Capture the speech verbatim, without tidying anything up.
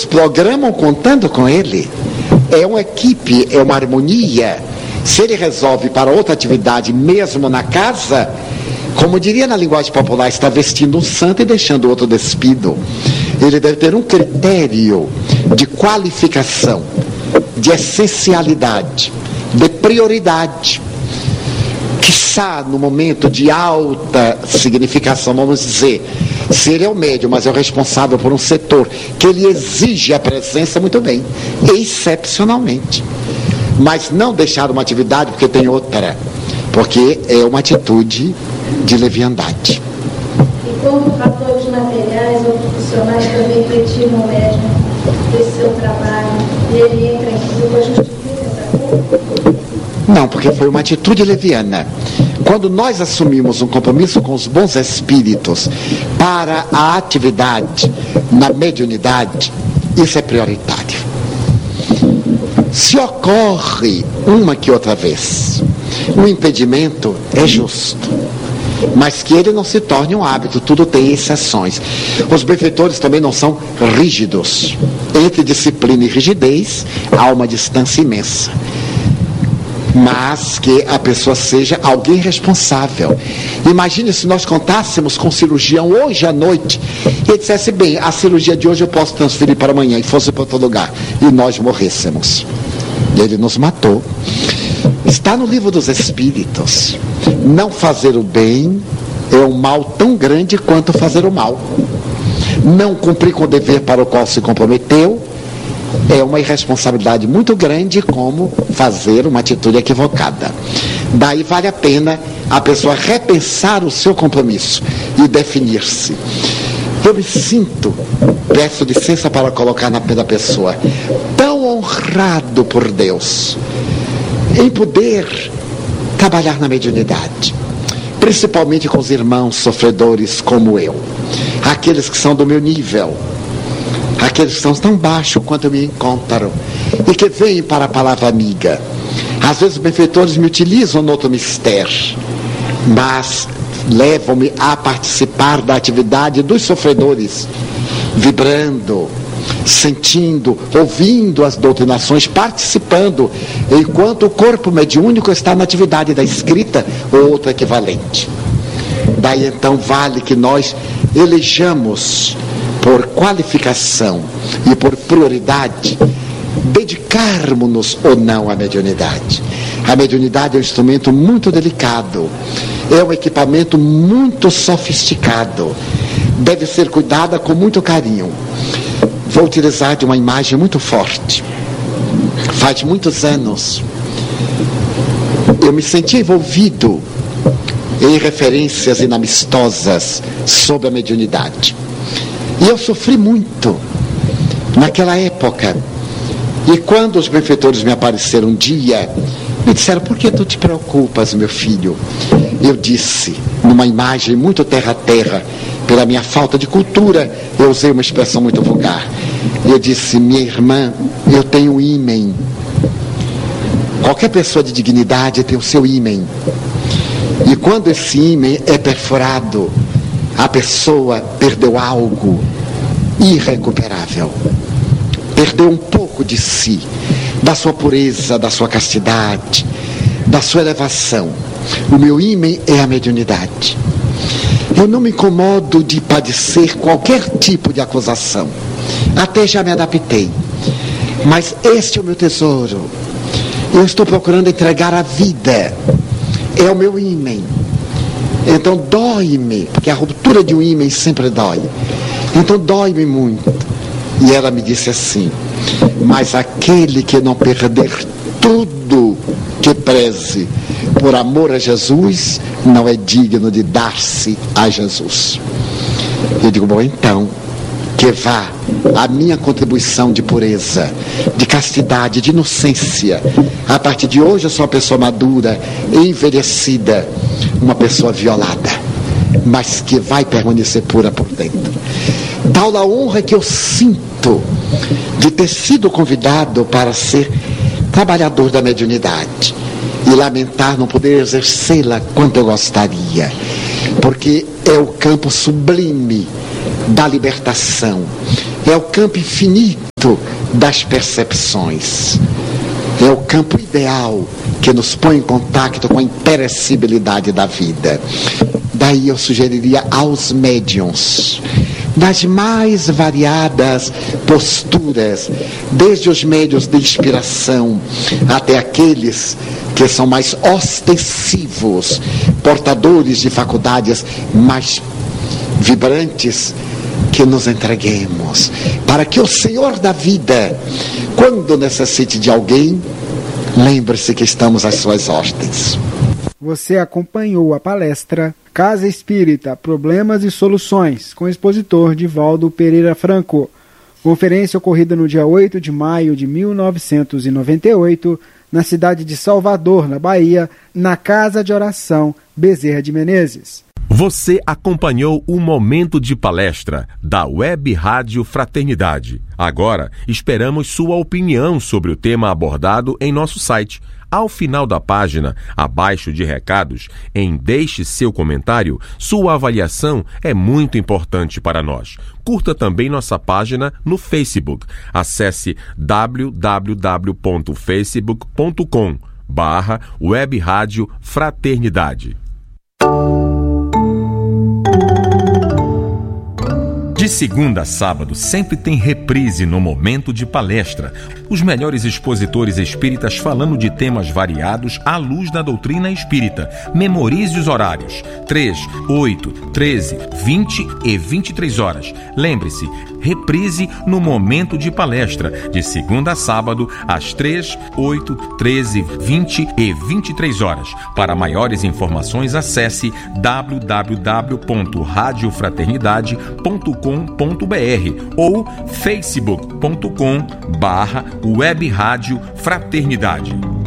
programam contando com ele. É uma equipe, é uma harmonia. Se ele resolve para outra atividade, mesmo na casa, como diria na linguagem popular, está vestindo um santo e deixando o outro despido. Ele deve ter um critério de qualificação, de essencialidade, de prioridade. Quiçá no momento de alta significação, vamos dizer, se ele é o médium, mas é o responsável por um setor que ele exige a presença, muito bem, excepcionalmente. Mas não deixar uma atividade porque tem outra, porque é uma atitude de leviandade. E como fatores materiais ou profissionais também retiram o médium desse seu trabalho, e ele entra em culpa, justifica essa culpa? Não, porque foi uma atitude leviana. Quando nós assumimos um compromisso com os bons espíritos para a atividade na mediunidade, isso é prioritário. Se ocorre uma que outra vez um impedimento, é justo, mas que ele não se torne um hábito, tudo tem exceções. Os benfeitores também não são rígidos. Entre disciplina e rigidez há uma distância imensa, mas que a pessoa seja alguém responsável. Imagine se nós contássemos com o cirurgião hoje à noite e ele dissesse, bem, a cirurgia de hoje eu posso transferir para amanhã, e fosse para outro lugar, e nós morrêssemos. Ele nos matou. Está no livro dos Espíritos. Não fazer o bem é um mal tão grande quanto fazer o mal. Não cumprir com o dever para o qual se comprometeu é uma irresponsabilidade muito grande, como fazer uma atitude equivocada. Daí vale a pena a pessoa repensar o seu compromisso e definir-se. Eu me sinto, peço licença para colocar na pé da pessoa, tão honrado por Deus em poder trabalhar na mediunidade, principalmente com os irmãos sofredores como eu, aqueles que são do meu nível, aqueles que são tão baixos quanto me encontram e que vêm para a palavra amiga. Às vezes os benfeitores me utilizam no outro mistério, mas levam-me a participar da atividade dos sofredores, vibrando, sentindo, ouvindo as doutrinações, participando, enquanto o corpo mediúnico está na atividade da escrita ou outro equivalente. Daí então vale que nós elejamos por qualificação e por prioridade dedicarmos-nos ou não à mediunidade. A mediunidade é um instrumento muito delicado, é um equipamento muito sofisticado, deve ser cuidada com muito carinho. Vou utilizar de uma imagem muito forte. Faz muitos anos eu me senti envolvido em referências inamistosas sobre a mediunidade, e eu sofri muito naquela época. E quando os benfeitores me apareceram um dia, me disseram, por que tu te preocupas, meu filho? Eu disse, numa imagem muito terra-terra, pela minha falta de cultura, eu usei uma expressão muito vulgar. Eu disse, minha irmã, eu tenho um ímen. Qualquer pessoa de dignidade tem o seu ímen. E quando esse ímen é perfurado, a pessoa perdeu algo irrecuperável. Perdeu um pouco de si, da sua pureza, da sua castidade, da sua elevação. O meu ímen é a mediunidade. Eu não me incomodo de padecer qualquer tipo de acusação. Até já me adaptei. Mas este é o meu tesouro. Eu estou procurando entregar a vida. É o meu ímen. Então dói-me, porque a ruptura de um ímen sempre dói. Então dói-me muito. E ela me disse assim, mas aquele que não perder tudo que preze por amor a Jesus, não é digno de dar-se a Jesus. Eu digo, bom, então, que vá a minha contribuição de pureza, de castidade, de inocência. A partir de hoje eu sou uma pessoa madura, envelhecida, uma pessoa violada, mas que vai permanecer pura por dentro. Tal a honra que eu sinto de ter sido convidado para ser trabalhador da mediunidade e lamentar não poder exercê-la quanto eu gostaria, porque é o campo sublime da libertação, é o campo infinito campo das percepções. É o campo ideal que nos põe em contato com a imperecibilidade da vida. Daí eu sugeriria aos médiuns, das mais variadas posturas, desde os médiuns de inspiração até aqueles que são mais ostensivos, portadores de faculdades mais vibrantes, que nos entreguemos, para que o Senhor da vida, quando necessite de alguém, lembre-se que estamos às suas ordens. Você acompanhou a palestra Casa Espírita, Problemas e Soluções, com o expositor Divaldo Pereira Franco. Conferência ocorrida no dia oito de maio de mil novecentos e noventa e oito, na cidade de Salvador, na Bahia, na Casa de Oração Bezerra de Menezes. Você acompanhou o Momento de Palestra da Web Rádio Fraternidade. Agora, esperamos sua opinião sobre o tema abordado em nosso site. Ao final da página, abaixo de recados, em Deixe seu comentário, sua avaliação é muito importante para nós. Curta também nossa página no Facebook. Acesse w w w ponto facebook ponto com barra Web Rádio Fraternidade. De segunda a sábado, sempre tem reprise no Momento de Palestra. Os melhores expositores espíritas falando de temas variados à luz da doutrina espírita. Memorize os horários: três, oito, treze, vinte e vinte e três horas. Lembre-se, reprise no Momento de Palestra, de segunda a sábado, às três, oito, treze, vinte e vinte e três horas. Para maiores informações, acesse w w w ponto rádio fraternidade ponto com ponto b r ou facebook ponto com barra Web Rádio Fraternidade.